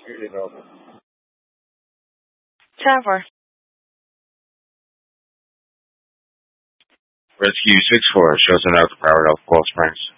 Trevor. Rescue 6-4 shows an out powered off Cold Springs.